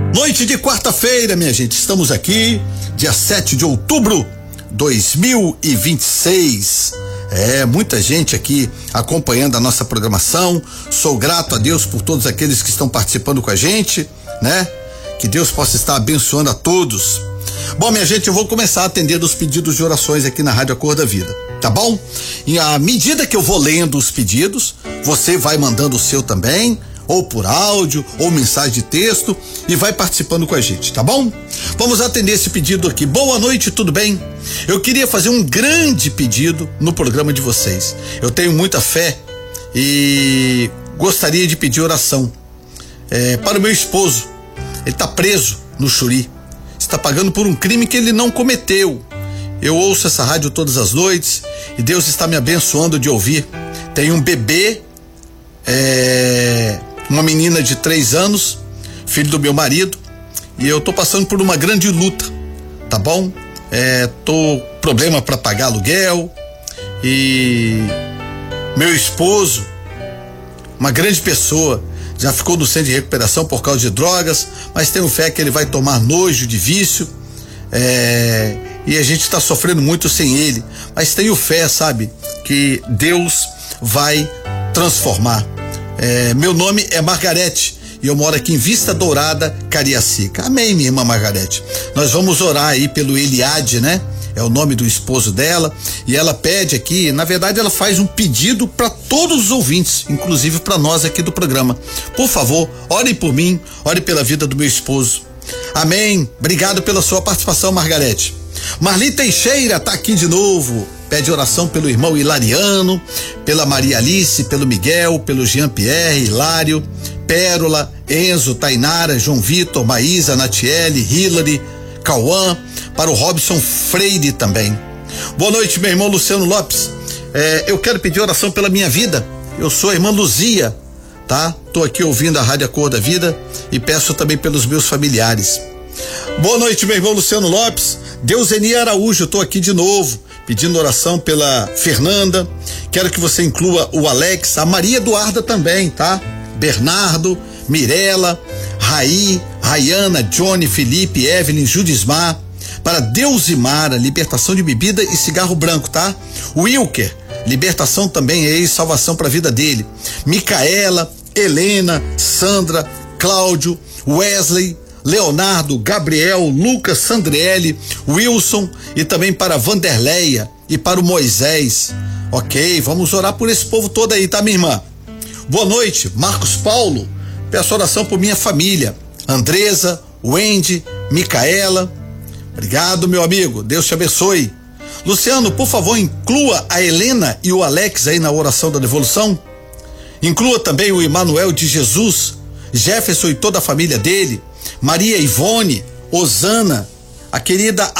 Noite de quarta-feira, minha gente, estamos aqui, dia 7 de outubro 2026. Muita gente aqui acompanhando a nossa programação. Sou grato a Deus por todos aqueles que estão participando com a gente, né? Que Deus possa estar abençoando a todos. Bom, minha gente, eu vou começar a atender os pedidos de orações aqui na Rádio Acorda Vida, tá bom? E à medida que eu vou lendo os pedidos, você vai mandando o seu também, ou por áudio, ou mensagem de texto, e vai participando com a gente, tá bom? Vamos atender esse pedido aqui. Boa noite, tudo bem? Eu queria fazer um grande pedido no programa de vocês. Eu tenho muita fé e gostaria de pedir oração para o meu esposo. Ele está preso no Xuri, está pagando por um crime que ele não cometeu. Eu ouço essa rádio todas as noites e Deus está me abençoando de ouvir. Tem um bebê, uma menina de 3 anos, filho do meu marido, e eu tô passando por uma grande luta, tá bom? Tô problema para pagar aluguel, e meu esposo, uma grande pessoa, já ficou no centro de recuperação por causa de drogas, mas tenho fé que ele vai tomar nojo de vício, e a gente está sofrendo muito sem ele, mas tenho fé, sabe, que Deus vai transformar. Meu nome é Margarete e eu moro aqui em Vista Dourada, Cariacica. Amém, minha irmã Margarete. Nós vamos orar aí pelo Eliade, né? É o nome do esposo dela, e ela pede aqui, na verdade ela faz um pedido para todos os ouvintes, inclusive para nós aqui do programa. Por favor, orem por mim, orem pela vida do meu esposo. Amém. Obrigado pela sua participação, Margarete. Marli Teixeira tá aqui de novo. Pede oração pelo irmão Hilariano, pela Maria Alice, pelo Miguel, pelo Jean Pierre, Hilário, Pérola, Enzo, Tainara, João Vitor, Maísa, Natiele, Hilary, Cauã, para o Robson Freire também. Boa noite, meu irmão Luciano Lopes. Eu quero pedir oração pela minha vida. Eu sou a irmã Luzia, tá? Tô aqui ouvindo a Rádio Acorda Vida e peço também pelos meus familiares. Boa noite, meu irmão Luciano Lopes. Deuseni Araújo, eu tô aqui de novo, pedindo oração pela Fernanda. Quero que você inclua o Alex, a Maria Eduarda também, tá? Bernardo, Mirela, Raí, Rayana, Johnny, Felipe, Evelyn, Judismar, para Deusimara, libertação de bebida e cigarro branco, tá? Wilker, libertação também e salvação para a vida dele. Micaela, Helena, Sandra, Cláudio, Wesley, Leonardo, Gabriel, Lucas, Sandriele, Wilson, e também para Vanderleia e para o Moisés. Ok, vamos orar por esse povo todo aí, tá, minha irmã? Boa noite, Marcos Paulo. Peço oração por minha família, Andresa, Wendy, Micaela. Obrigado, meu amigo, Deus te abençoe. Luciano, por favor, inclua a Helena e o Alex aí na oração da devolução. Inclua também o Emanuel de Jesus, Jefferson e toda a família dele, Maria Ivone, Osana, a querida